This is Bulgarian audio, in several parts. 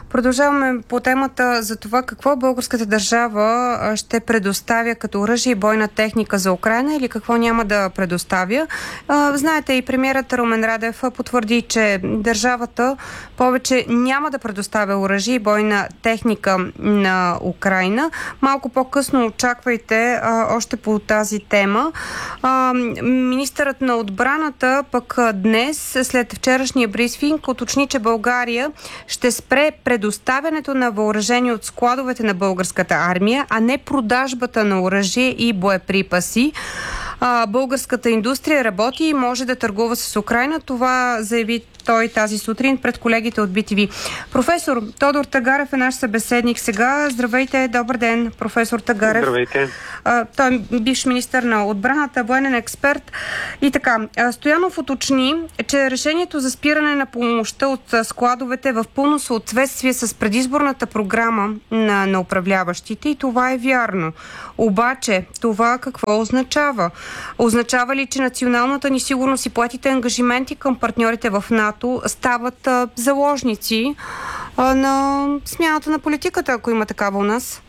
Продължаваме по темата за това какво българската държава ще предоставя като оръжие и бойна техника за Украйна или какво няма да предоставя. Знаете, и премиерът Румен Радев потвърди, че държавата повече няма да предоставя оръжие и бойна техника на Украйна. Малко по-късно очаквайте още по тази тема. Министърът на отбраната пък днес, след вчерашния брифинг, уточни, че България ще спре предоставянето на въоръжение от складовете на българската армия, а не продажбата на оръжие и боеприпаси. Българската индустрия работи и може да търгува с Украйна. Това заяви той тази сутрин пред колегите от BTV. Професор Тодор Тагарев е наш събеседник сега. Здравейте, добър ден, професор Тагарев. Здравейте. Той е бивш министър на отбраната, военен експерт. И така, Стоянов уточни, че решението за спиране на помощта от складовете е в пълно съответствие с предизборната програма на управляващите и това е вярно. Обаче, това какво означава? Означава ли, че националната ни сигурност и поетите ангажименти към партньорите в НАТО стават заложници на смяната на политиката, ако има такава у нас?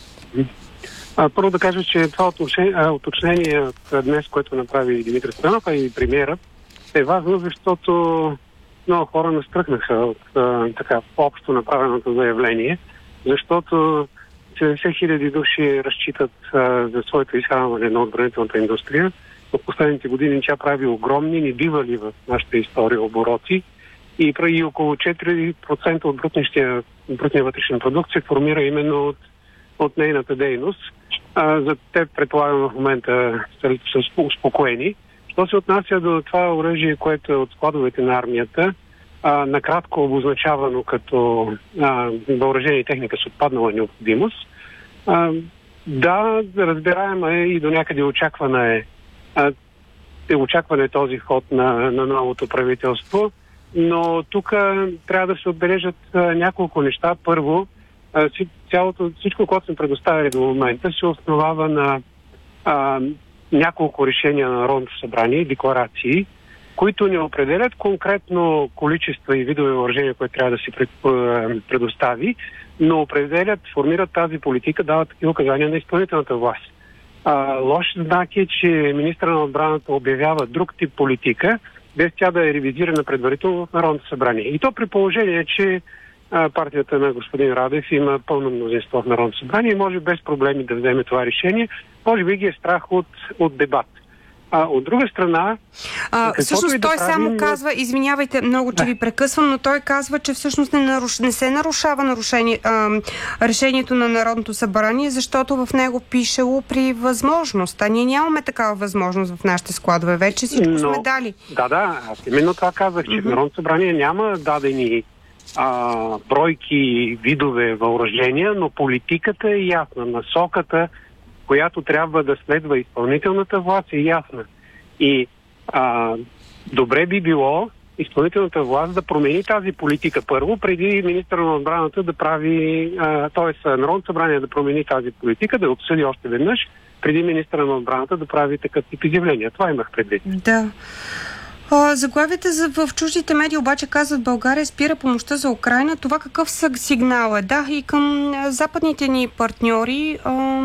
Първо да кажа, че това уточнение от днес, което направи Димитър Стоянов, и премиерът, е важно, защото много хора настръхнаха от така общо направеното заявление, защото 70 хиляди души разчитат за своето изхранване на отбранителната индустрия. В последните години тя прави огромни, небивали в нашата история обороти и прави около 4% от брутния вътрешен продукт се формира именно от нейната дейност. За те, предполагам, в момента са успокоени. Що се отнася до това оръжие, което е от складовете на армията, накратко обозначавано като въоръжение и техника с отпаднала необходимост, да, разбираема е и до някъде очакване този ход на новото правителство, но тук трябва да се отбележат няколко неща. Първо, всичко, което сме предоставили до момента, се основава на няколко решения на Народното събрание, декларации, които не определят конкретно количества и видове въоръжения, които трябва да се предостави, но формират тази политика, дават такива указания на изпълнителната власт. Лош знак е, че министър на отбраната обявява друг тип политика, без тя да е ревизирана предварително в Народното събрание. И то при положение, че партията на господин Радев има пълно мнозинство в Народното събрание и може без проблеми да вземе това решение. Може би ги е страх от дебат. От друга страна... всъщност той само казва, извинявайте много, че ви прекъсвам, но той казва, че всъщност не се нарушава решението на Народното събрание, защото в него пишело при възможност. А ние нямаме такава възможност в нашите складове. Вече всичко сме дали. Да, аз именно това казах, че в Народното събрание няма дадени бройки, видове въоръжения, но политиката е ясна. Насоката, която трябва да следва изпълнителната власт, е ясна. И добре би било изпълнителната власт да промени тази политика първо, преди министъра на отбраната да прави, т.е. Народното събрание да промени тази политика, да обсъди още веднъж, преди министъра на отбраната да прави такъв тип изявления. Това имах предвид. Да. Заглавите в чуждите медии обаче казват, България спира помощта за Украйна. Това какъв сигнал е? Да, и към западните ни партньори.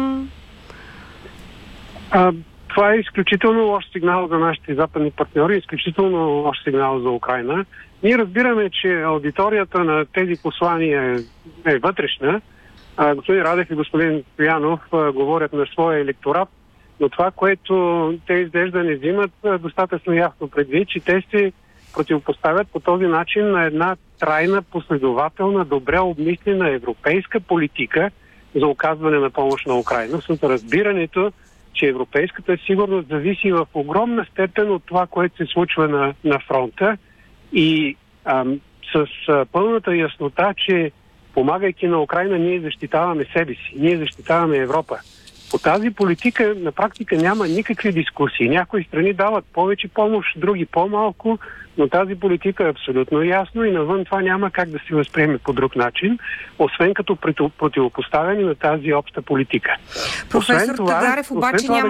Това е изключително лош сигнал за нашите западни партньори, изключително лош сигнал за Украйна. Ние разбираме, че аудиторията на тези послания е вътрешна. Господин Радев и господин Стоянов говорят на своя електорат, но това, което те изглежда не взимат достатъчно ясно предвид, че те се противопоставят по този начин на една трайна, последователна, добре обмислена европейска политика за оказване на помощ на Украйна, с разбирането, че европейската сигурност зависи в огромна степен от това, което се случва на фронта и с пълната яснота, че помагайки на Украйна, ние защитаваме себе си, ние защитаваме Европа. По тази политика на практика няма никакви дискусии. Някои страни дават повече помощ, други по-малко, но тази политика е абсолютно ясно и навън това няма как да се възприеме по друг начин, освен като противопоставяне на тази обща политика. Професор Тагарев, обаче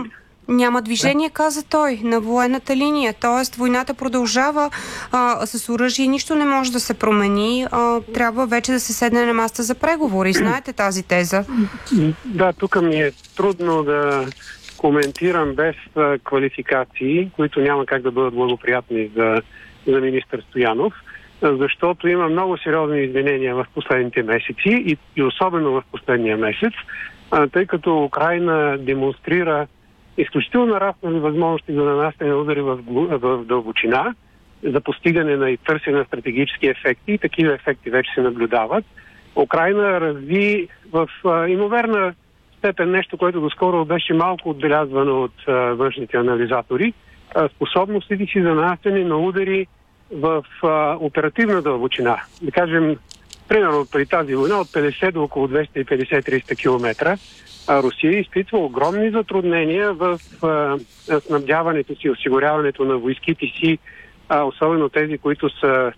Няма движение, каза той, на военната линия. Тоест, войната продължава с оръжие, нищо не може да се промени. Трябва вече да се седне на масата за преговори. Знаете тази теза? Да, тук ми е трудно да коментирам без квалификации, които няма как да бъдат благоприятни за министър Стоянов, защото има много сериозни изменения в последните месеци и особено в последния месец, тъй като Украйна демонстрира изключително нараснали възможности за нанасяне удари в дълбочина, за постигане на и търсене на стратегически ефекти, и такива ефекти вече се наблюдават. Украйна разви в имоверна степен нещо, което доскоро беше малко отбелязвано от външните анализатори, способностите си за нанасяне на удари в оперативна дълбочина. Да кажем, примерно при тази война от 50 до около 250-300 км Русия изпитва огромни затруднения в снабдяването си, осигуряването на войските си, особено тези, които са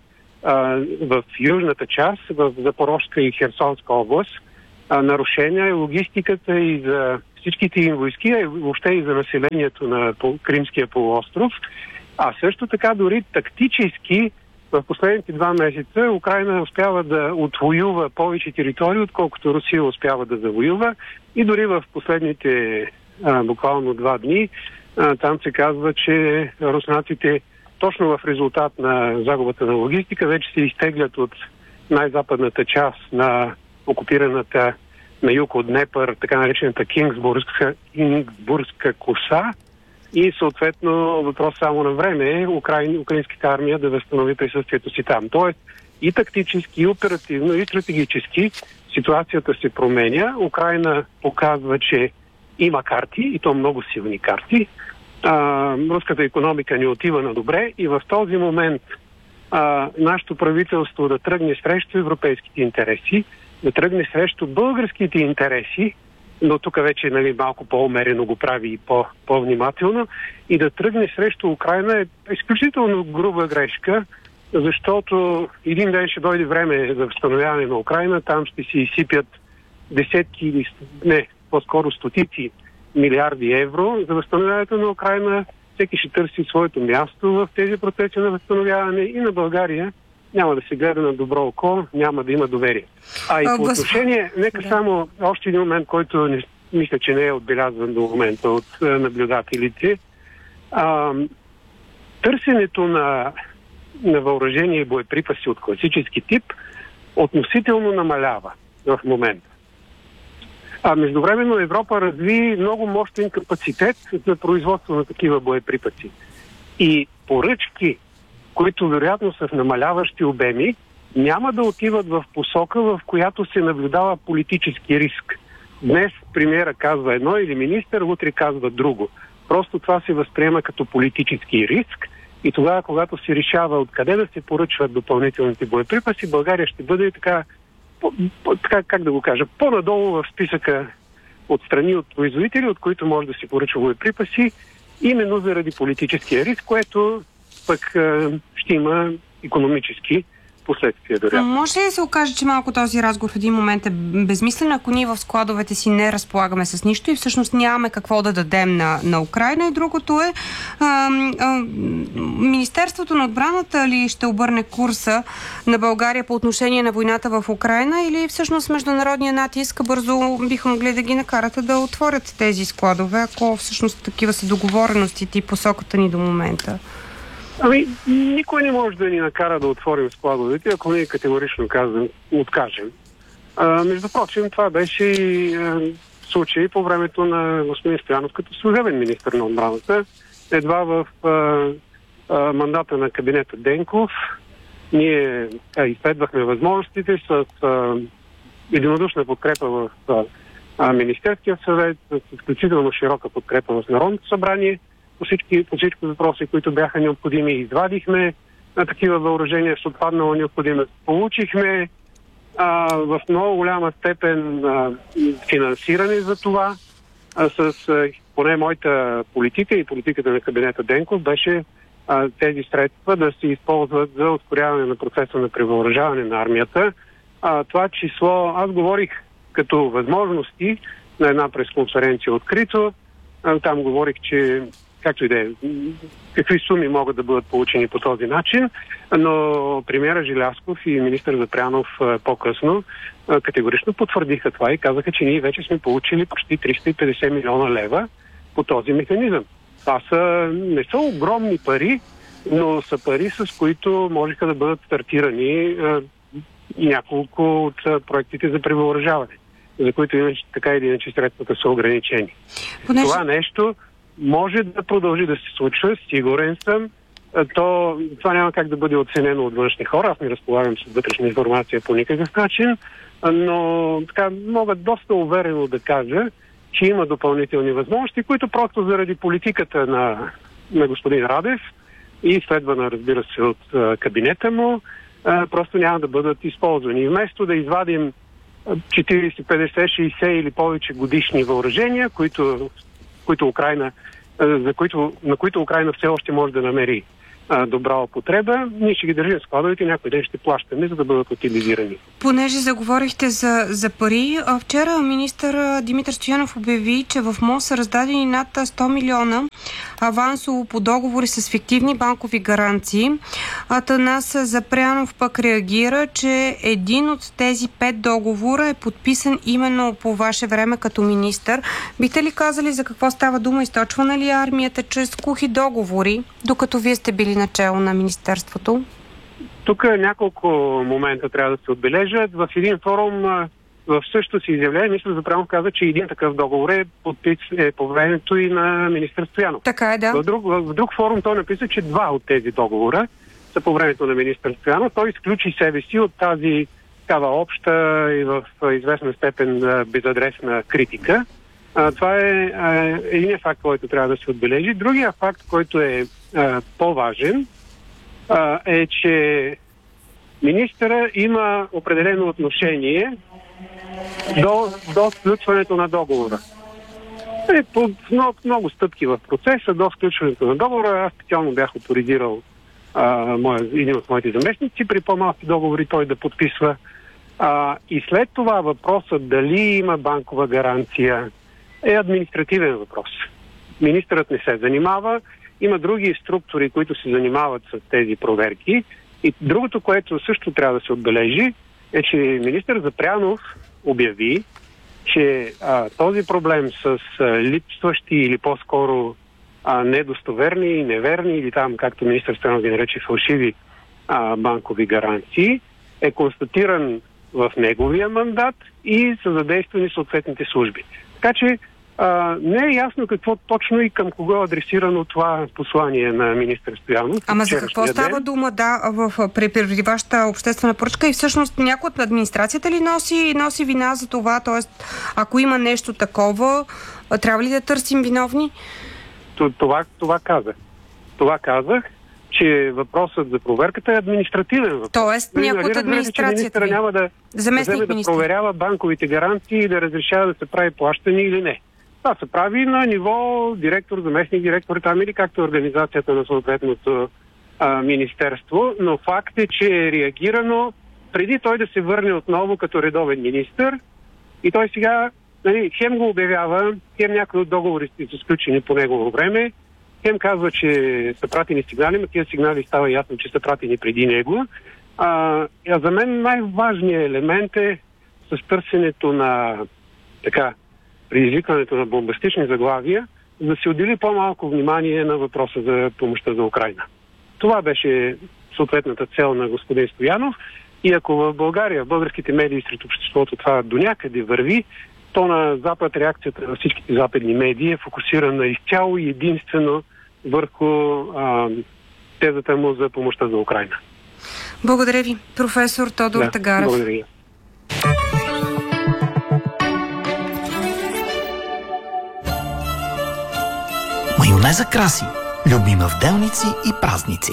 в южната част, в Запорожска и Херсонска област. Нарушения и логистиката и за всичките им войски, а въобще и за населението на Кримския полуостров. А също така дори тактически в последните 2 месеца Украйна успява да отвоюва повече територии, отколкото Русия успява да завоюва. И дори в последните буквално 2 дни там се казва, че руснаците точно в резултат на загубата на логистика вече се изтеглят от най-западната част на окупираната на юг от Днепър, така наречената Кингсбургска коса, и съответно въпрос само на време е украинската армия да възстанови присъствието си там. Тоест и тактически, и оперативно, и стратегически ситуацията се променя. Украйна показва, че има карти, и то много силни карти. Руската икономика не отива на добре и в този момент нашето правителство да тръгне срещу европейските интереси, да тръгне срещу българските интереси, но тук вече малко по-умерено го прави и по-внимателно, и да тръгне срещу Украйна е изключително груба грешка, защото един ден ще дойде време за възстановяване на Украйна, там ще се изсипят десетки или по-скоро стотици милиарди евро за възстановяването на Украйна. Всеки ще търси своето място в тези процеси на възстановяване и на България няма да се гледа на добро око, няма да има доверие. И по отношение, само още един момент, който мисля, че не е отбелязван до момента от наблюдателите. Търсенето на въоръжение и боеприпаси от класически тип относително намалява в момента. Междувременно Европа разви много мощен капацитет за производство на такива боеприпаси. И поръчки, които вероятно са в намаляващи обеми, няма да отиват в посока, в която се наблюдава политически риск. Днес премиера казва едно или министър, утре казва друго. Просто това се възприема като политически риск и тогава, когато се решава откъде да се поръчват допълнителните боеприпаси, България ще бъде така, как да го кажа, по-надолу в списъка от страни от производители, от които може да се поръчва боеприпаси, именно заради политическия риск, което пък ще има икономически последствия. Може ли да се окаже, че малко този разговор в един момент е безмислен, ако ние в складовете си не разполагаме с нищо и всъщност нямаме какво да дадем на Украйна? И другото е, Министерството на отбраната ли ще обърне курса на България по отношение на войната в Украйна, или всъщност международния натиск бързо биха могли да ги накарате да отворят тези складове, ако всъщност такива са договореностите и посоката ни до момента? Никой не може да ни накара да отворим складовете, ако ние категорично откажем. Между прочим, това беше и случай по времето на господин Стоянов като служебен министър на отбраната. Едва в мандата на кабинета Денков ние изследвахме възможностите с единодушна подкрепа в Министерския съвет, с изключително широка подкрепа в Народното събрание. По всички въпроси, които бяха необходими, извадихме на такива въоръжения с отпаднала необходимост. Получихме в много голяма степен финансиране за това. Поне моята политика и политиката на кабинета Денков беше тези средства да се използват за ускоряване на процеса на превъоръжаване на армията. Това число, аз говорих като възможности на една пресконференция открито, Там говорих, че както и да е, какви суми могат да бъдат получени по този начин, но премиера Желязков и министър Запрянов по-късно категорично потвърдиха това и казаха, че ние вече сме получили почти 350 милиона лева по този механизъм. Това не са огромни пари, но са пари, с които можеха да бъдат стартирани няколко от проектите за превъоръжаване, за които иначе, така или иначе средствата са ограничени. Това нещо може да продължи да се случва, сигурен съм. Това няма как да бъде оценено от външни хора. Аз не разполагам с вътрешна информация по никакъв начин, но така мога доста уверено да кажа, че има допълнителни възможности, които просто заради политиката на господин Радев и следвана, разбира се, от кабинета му, просто няма да бъдат използвани. Вместо да извадим 40, 50, 60 или повече годишни въоръжения, на които Украйна все още може да намери добра употреба, ние ще ги държим в складовете и някой ден ще плащаме, за да бъдат утилизирани. Понеже заговорихте за пари, вчера министър Димитър Стоянов обяви, че в МОН са раздадени над 100 милиона авансово по договори с фиктивни банкови гаранции. Атанас Запрянов пък реагира, че един от тези 5 договора е подписан именно по ваше време като министър. Бихте ли казали за какво става дума? Източвана ли армията чрез кухи договори, докато вие сте били начало на министерството? Тук няколко момента трябва да се отбележат. В един форум в същото си изявление министър Запрянов каза, че един такъв договор е по времето и на министър Стоянов. Така е, да. В друг форум той написа, че 2 от тези договора са по времето на министър Стоянов. Той изключи себе си от тази такава обща и в известна степен безадресна критика. Това е един факт, който трябва да се отбележи. Другия факт, който е по-важен, е, че министъра има определено отношение до сключването на договора. По много стъпки в процеса до сключването на договора. Аз специално бях оторизирал един от моите заместници при по-малки договори той да подписва. И след това въпросът дали има банкова гаранция е административен въпрос. Министърът не се занимава. Има други структури, които се занимават с тези проверки. И другото, което също трябва да се отбележи, е, че министър Запрянов обяви, че този проблем с липсващи или по-скоро недостоверни, неверни или там, както министър Стоянов ги нарече, фалшиви банкови гаранции, е констатиран в неговия мандат и са задействани съответните служби. Така че не е ясно какво точно и към кого е адресирано това послание на министър Стоянов. Ама за какво става дума, при вашата обществена поръчка и всъщност някой от администрацията ли носи вина за това? Т.е. ако има нещо такова, трябва ли да търсим виновни? Това казах. Това казах, че въпросът за проверката е административен въпрос. Тоест някой от администрацията ви? Няма да проверява банковите гаранции и да разрешава да се прави плащане или не. Това се прави на ниво директор, заместник директор там или както е организацията на съответното министерство, но факт е, че е реагирано преди той да се върне отново като редовен министър и той сега хем го обявява, хем някои от договорите са сключени по негово време, хем казва, че са пратени сигнали, но тия сигнали става ясно, че са пратени преди него. За мен най-важният елемент е с търсенето на предизвикването на бомбастични заглавия, за да се отдели по-малко внимание на въпроса за помощта за Украйна. Това беше съответната цел на господин Стоянов и ако в България, в българските медии сред обществото това до някъде върви, то на Запад реакцията на всичките западни медии е фокусирана изцяло и единствено върху тезата му за помощта за Украйна. Благодаря ви, професор Тодор Тагарев. Благодаря ви. Майонеза краси. Любима в делници и празници.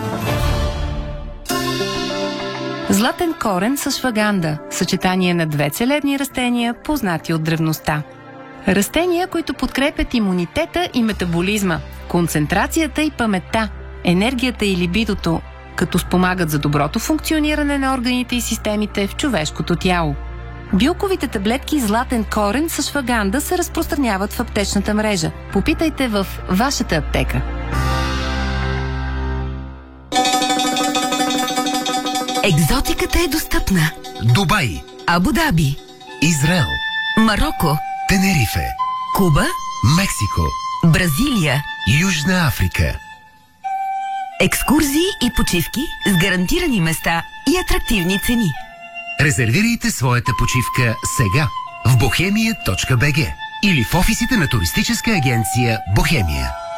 Златен корен с шваганда. Съчетание на 2 целебни растения, познати от древността. Растения, които подкрепят имунитета и метаболизма, концентрацията и паметта, енергията и либидото, като спомагат за доброто функциониране на органите и системите в човешкото тяло. Билковите таблетки Златен корен с ашваганда се разпространяват в аптечната мрежа. Попитайте в вашата аптека. Екзотиката е достъпна. Дубай, Абу Даби, Израел, Мароко, Тенерифе, Куба, Мексико, Бразилия. Южна Африка. Екскурзии и почивки с гарантирани места и атрактивни цени. Резервирайте своята почивка сега в bohemia.bg или в офисите на туристическа агенция Бохемия.